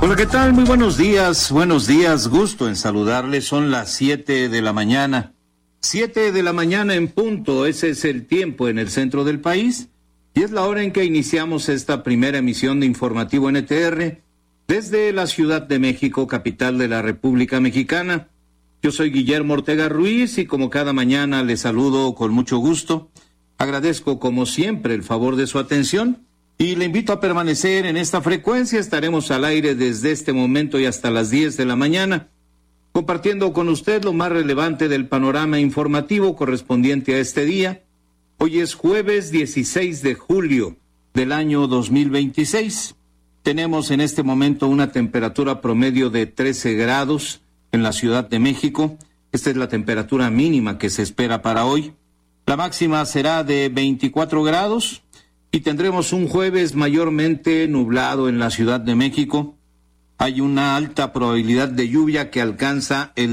Hola, ¿qué tal? Muy buenos días, gusto en saludarles. Son las 7 de la mañana. 7 de la mañana en punto, ese es el tiempo en el centro del país y es la hora en que iniciamos esta primera emisión de Informativo NTR desde la Ciudad de México, capital de la República Mexicana. Yo soy Guillermo Ortega Ruiz y como cada mañana les saludo con mucho gusto. Agradezco como siempre el favor de su atención y le invito a permanecer en esta frecuencia. Estaremos al aire desde este momento y hasta las 10 de la mañana, compartiendo con usted lo más relevante del panorama informativo correspondiente a este día. Hoy es jueves 16 de julio del año 2026. Tenemos en este momento una temperatura promedio de 13 grados en la Ciudad de México. Esta es la temperatura mínima que se espera para hoy. La máxima será de 24 grados y tendremos un jueves mayormente nublado en la Ciudad de México. Hay una alta probabilidad de lluvia que alcanza el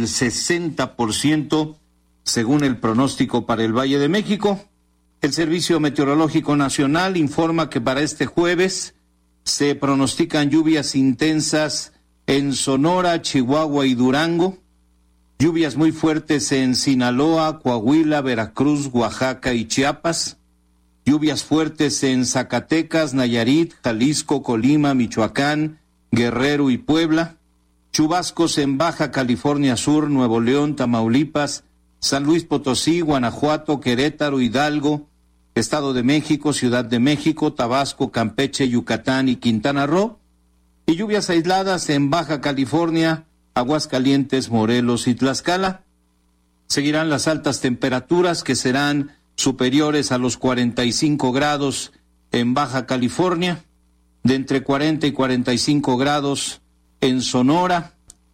60% según el pronóstico para el Valle de México. El Servicio Meteorológico Nacional informa que para este jueves se pronostican lluvias intensas en Sonora, Chihuahua y Durango, lluvias muy fuertes en Sinaloa, Coahuila, Veracruz, Oaxaca y Chiapas, lluvias fuertes en Zacatecas, Nayarit, Jalisco, Colima, Michoacán, Guerrero y Puebla, chubascos en Baja California Sur, Nuevo León, Tamaulipas, San Luis Potosí, Guanajuato, Querétaro, Hidalgo, Estado de México, Ciudad de México, Tabasco, Campeche, Yucatán y Quintana Roo, y lluvias aisladas en Baja California, Aguascalientes, Morelos y Tlaxcala. Seguirán las altas temperaturas que serán superiores a los 45 grados en Baja California, de entre 40 y 45 grados en Sonora,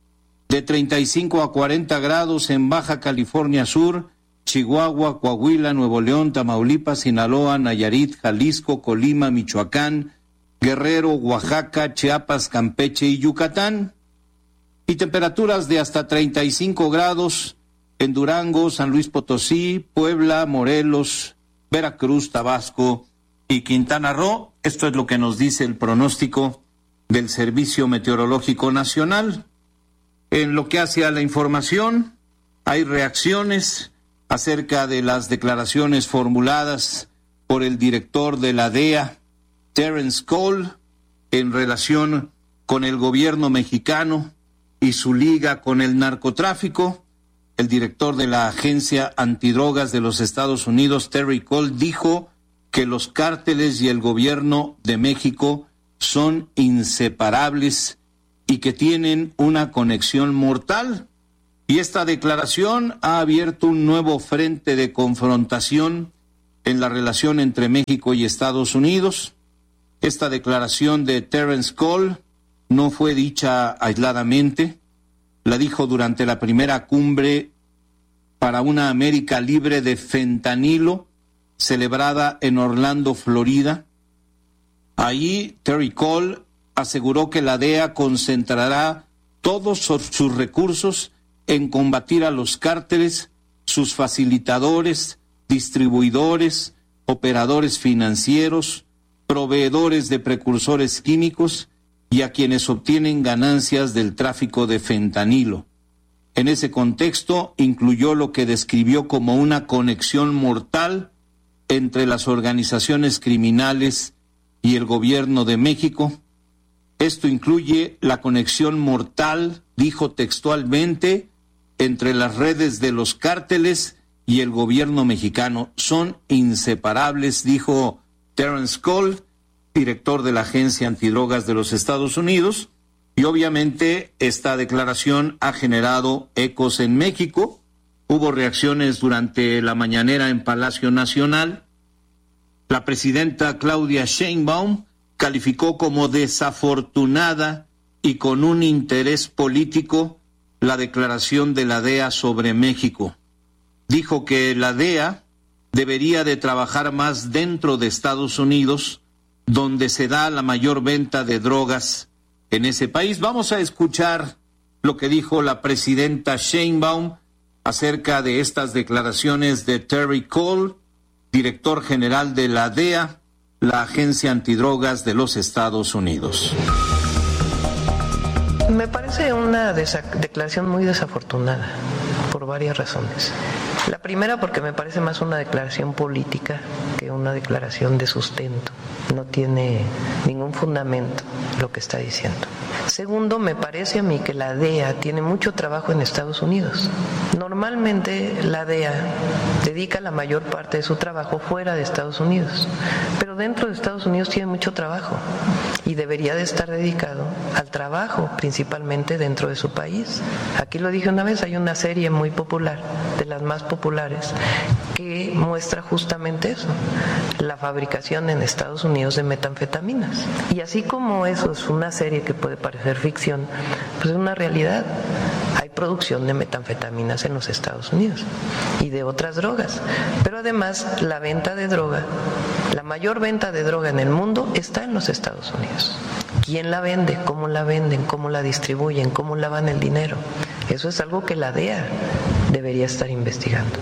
de 35 a 40 grados en Baja California Sur, Chihuahua, Coahuila, Nuevo León, Tamaulipas, Sinaloa, Nayarit, Jalisco, Colima, Michoacán, Guerrero, Oaxaca, Chiapas, Campeche y Yucatán. Y temperaturas de hasta 35 grados en Durango, San Luis Potosí, Puebla, Morelos, Veracruz, Tabasco y Quintana Roo. Esto es lo que nos dice el pronóstico del Servicio Meteorológico Nacional. En lo que hace a la información, hay reacciones acerca de las declaraciones formuladas por el director de la DEA, Terence Cole, en relación con el gobierno mexicano y su liga con el narcotráfico. El director de la Agencia Antidrogas de los Estados Unidos, Terry Cole, dijo que los cárteles y el gobierno de México son inseparables y que tienen una conexión mortal. Y esta declaración ha abierto un nuevo frente de confrontación en la relación entre México y Estados Unidos. Esta declaración de Terence Cole no fue dicha aisladamente, la dijo durante la primera cumbre para una América libre de fentanilo, celebrada en Orlando, Florida. Allí Terry Cole aseguró que la DEA concentrará todos sus recursos en combatir a los cárteles, sus facilitadores, distribuidores, operadores financieros, proveedores de precursores químicos y a quienes obtienen ganancias del tráfico de fentanilo. En ese contexto incluyó lo que describió como una conexión mortal entre las organizaciones criminales y el gobierno de México. Esto incluye la conexión mortal, dijo textualmente, entre las redes de los cárteles y el gobierno mexicano. Son inseparables, dijo Terence Cole, director de la Agencia Antidrogas de los Estados Unidos, y obviamente esta declaración ha generado ecos en México. Hubo reacciones durante la mañanera en Palacio Nacional. La presidenta Claudia Sheinbaum calificó como desafortunada y con un interés político la declaración de la DEA sobre México. Dijo que la DEA debería de trabajar más dentro de Estados Unidos, donde se da la mayor venta de drogas en ese país. Vamos a escuchar lo que dijo la presidenta Sheinbaum acerca de estas declaraciones de Terry Cole, director general de la DEA, la Agencia Antidrogas de los Estados Unidos. Me parece una declaración muy desafortunada por varias razones. La primera, porque me parece más una declaración política que una declaración de sustento. No tiene ningún fundamento lo que está diciendo. Segundo, me parece a mí que la DEA tiene mucho trabajo en Estados Unidos. Normalmente la DEA dedica la mayor parte de su trabajo fuera de Estados Unidos, pero dentro de Estados Unidos tiene mucho trabajo y debería de estar dedicado al trabajo, principalmente dentro de su país. Aquí lo dije una vez, hay una serie muy popular, de las más populares, que muestra justamente eso, la fabricación en Estados Unidos de metanfetaminas. Y así como eso es una serie que puede parecer ficción, pues es una realidad. Hay producción de metanfetaminas en los Estados Unidos y de otras drogas. Pero además la venta de droga, la mayor venta de droga en el mundo está en los Estados Unidos. ¿Quién la vende? ¿Cómo la venden? ¿Cómo la distribuyen? ¿Cómo lavan el dinero? Eso es algo que la DEA debería estar investigando.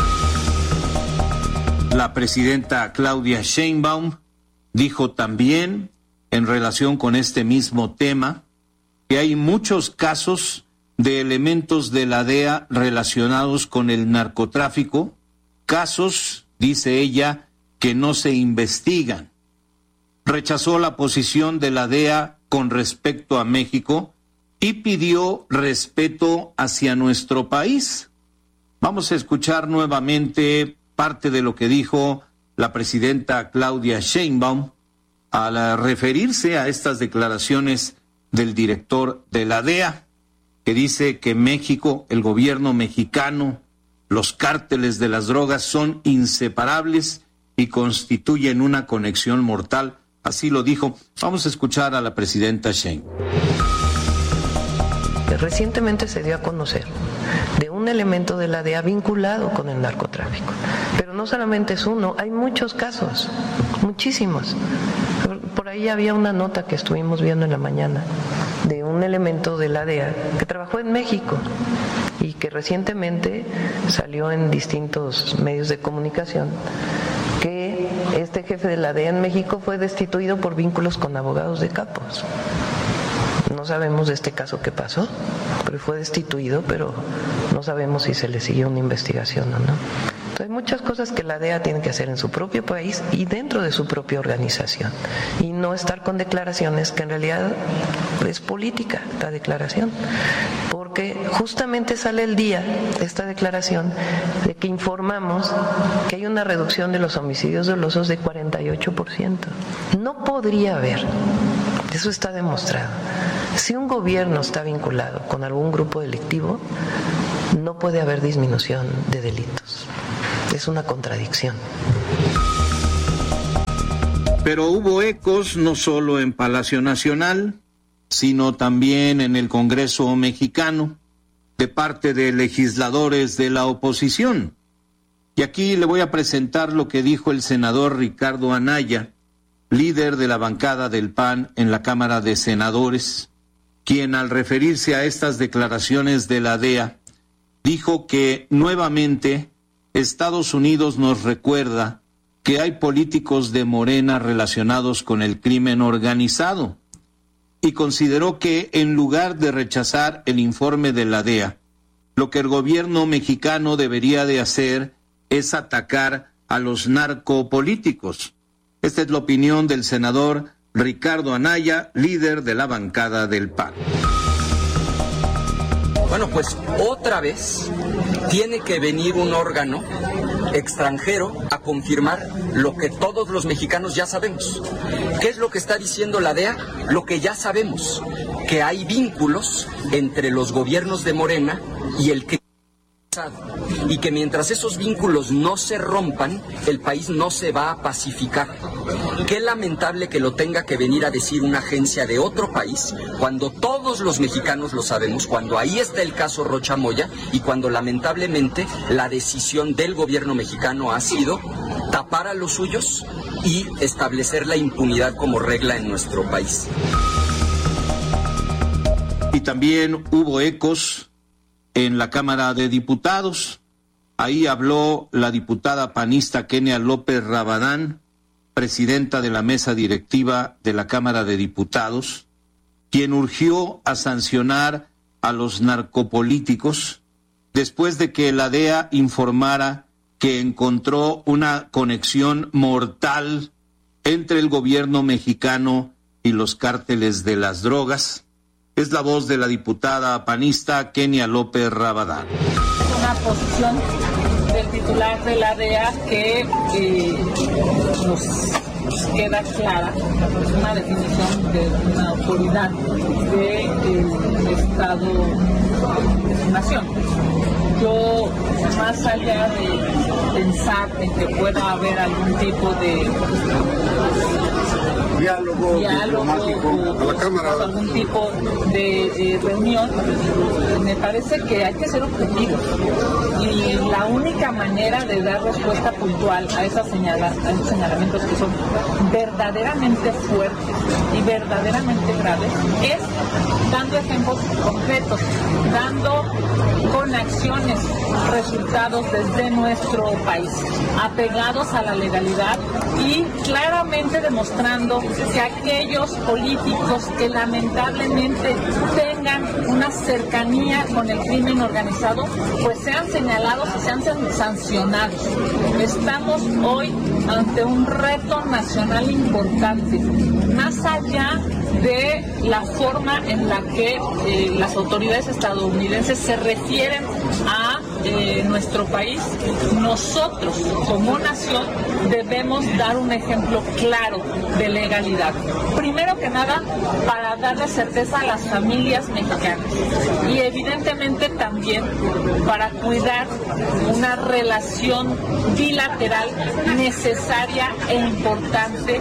La presidenta Claudia Sheinbaum dijo también, en relación con este mismo tema, que hay muchos casos de elementos de la DEA relacionados con el narcotráfico, casos, dice ella, que no se investigan. Rechazó la posición de la DEA con respecto a México y pidió respeto hacia nuestro país. Vamos a escuchar nuevamente parte de lo que dijo la presidenta Claudia Sheinbaum al referirse a estas declaraciones del director de la DEA, que dice que México, el gobierno mexicano, los cárteles de las drogas son inseparables y constituyen una conexión mortal. Así lo dijo. Vamos a escuchar a la presidenta Sheinbaum. Recientemente se dio a conocer de un elemento de la DEA vinculado con el narcotráfico. Pero no solamente es uno, hay muchos casos, muchísimos. Por ahí había una nota que estuvimos viendo en la mañana de un elemento de la DEA que trabajó en México y que recientemente salió en distintos medios de comunicación, que este jefe de la DEA en México fue destituido por vínculos con abogados de capos. No sabemos de este caso qué pasó, pero fue destituido, pero no sabemos si se le siguió una investigación o no. Entonces, hay muchas cosas que la DEA tiene que hacer en su propio país y dentro de su propia organización, y no estar con declaraciones que en realidad es política la declaración, porque justamente sale el día esta declaración de que informamos que hay una reducción de los homicidios dolosos de 48%. No podría haber, eso está demostrado. Si un gobierno está vinculado con algún grupo delictivo, no puede haber disminución de delitos. Es una contradicción. Pero hubo ecos no solo en Palacio Nacional, sino también en el Congreso mexicano, de parte de legisladores de la oposición. Y aquí le voy a presentar lo que dijo el senador Ricardo Anaya, líder de la bancada del PAN en la Cámara de Senadores, quien al referirse a estas declaraciones de la DEA, dijo que nuevamente Estados Unidos nos recuerda que hay políticos de Morena relacionados con el crimen organizado, y consideró que en lugar de rechazar el informe de la DEA, lo que el gobierno mexicano debería de hacer es atacar a los narcopolíticos. Esta es la opinión del senador Ricardo Anaya, líder de la bancada del PAN. Bueno, pues otra vez tiene que venir un órgano extranjero a confirmar lo que todos los mexicanos ya sabemos. ¿Qué es lo que está diciendo la DEA? Lo que ya sabemos, que hay vínculos entre los gobiernos de Morena y el crimen organizado, y que mientras esos vínculos no se rompan, el país no se va a pacificar. Qué lamentable que lo tenga que venir a decir una agencia de otro país, cuando todos los mexicanos lo sabemos, cuando ahí está el caso Rocha Moya, y cuando lamentablemente la decisión del gobierno mexicano ha sido tapar a los suyos y establecer la impunidad como regla en nuestro país. Y también hubo ecos en la Cámara de Diputados. Ahí habló la diputada panista Kenia López Rabadán, presidenta de la mesa directiva de la Cámara de Diputados, quien urgió a sancionar a los narcopolíticos después de que la DEA informara que encontró una conexión mortal entre el gobierno mexicano y los cárteles de las drogas. Es la voz de la diputada panista Kenia López Rabadán. Una posición del titular de la DEA que nos queda clara, es una definición de una autoridad del Estado-Nación. Yo, más allá de pensar en que pueda haber algún tipo de diálogo diplomático a la Cámara, algún tipo de reunión, me parece que hay que ser objetivos, y la única manera de dar respuesta puntual a esos señalamientos que son verdaderamente fuertes y verdaderamente graves es dando ejemplos concretos, dando con acciones resultados desde nuestro país, apegados a la legalidad y claramente demostrando que aquellos políticos que lamentablemente tengan una cercanía con el crimen organizado, pues sean señalados y sean sancionados. Estamos hoy ante un reto nacional importante, más allá de la forma en la que las autoridades estadounidenses se refieren a nuestro país. Nosotros, como nación, debemos dar un ejemplo claro de legalidad. Primero que nada, para darle certeza a las familias mexicanas y evidentemente también para cuidar una relación bilateral necesaria e importante.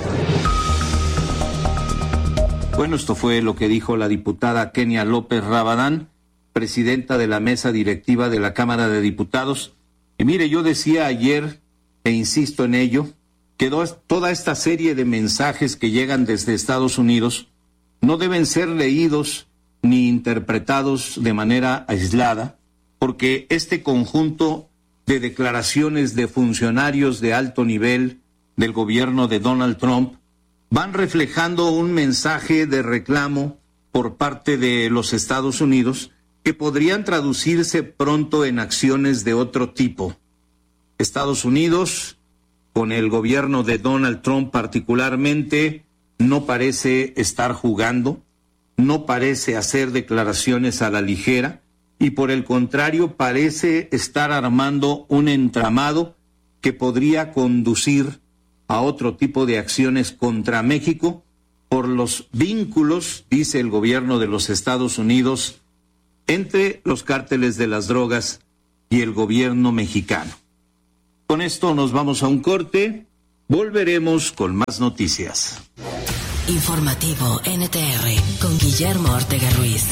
Bueno, esto fue lo que dijo la diputada Kenia López Rabadán, presidenta de la mesa directiva de la Cámara de Diputados. Y mire, yo decía ayer, e insisto en ello, que toda esta serie de mensajes que llegan desde Estados Unidos no deben ser leídos ni interpretados de manera aislada, porque este conjunto de declaraciones de funcionarios de alto nivel del gobierno de Donald Trump van reflejando un mensaje de reclamo por parte de los Estados Unidos que podrían traducirse pronto en acciones de otro tipo. Estados Unidos, con el gobierno de Donald Trump particularmente, no parece estar jugando, no parece hacer declaraciones a la ligera, y por el contrario parece estar armando un entramado que podría conducir a otro tipo de acciones contra México por los vínculos, dice el gobierno de los Estados Unidos, entre los cárteles de las drogas y el gobierno mexicano. Con esto nos vamos a un corte, volveremos con más noticias. Informativo NTR con Guillermo Ortega Ruiz.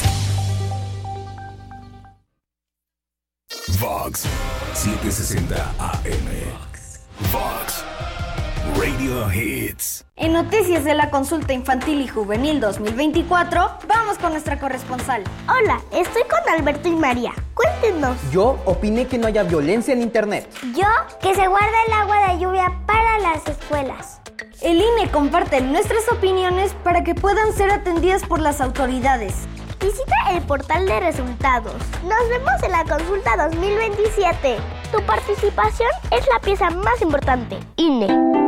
Vox 760 AM. Vox Radio Hits. En noticias de la consulta infantil y juvenil 2024, vamos con nuestra corresponsal. Hola, estoy con Alberto y María. Cuéntenos. Yo opiné que no haya violencia en internet. Yo, que se guarde el agua de lluvia para las escuelas. El INE comparte nuestras opiniones para que puedan ser atendidas por las autoridades. Visita el portal de resultados. Nos vemos en la consulta 2027. Tu participación es la pieza más importante. INE.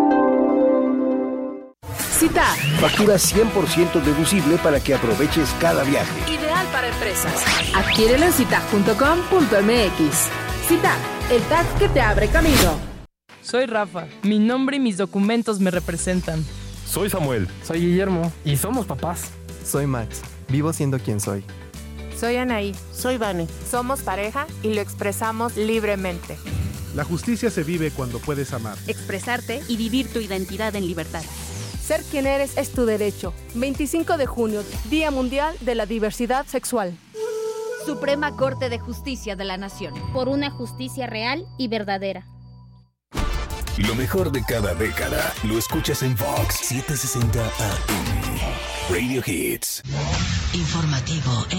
Cita. Factura 100% deducible para que aproveches cada viaje. Ideal para empresas. Adquiérelo en cita.com.mx. Cita, el tag que te abre camino. Soy Rafa. Mi nombre y mis documentos me representan. Soy Samuel. Soy Guillermo. Y somos papás. Soy Max. Vivo siendo quien soy. Soy Anaí. Soy Vane. Somos pareja y lo expresamos libremente. La justicia se vive cuando puedes amar, expresarte y vivir tu identidad en libertad. Ser quien eres es tu derecho. 25 de junio, Día Mundial de la Diversidad Sexual. Suprema Corte de Justicia de la Nación. Por una justicia real y verdadera. Lo mejor de cada década lo escuchas en Vox 760 AM. Radio Hits. Informativo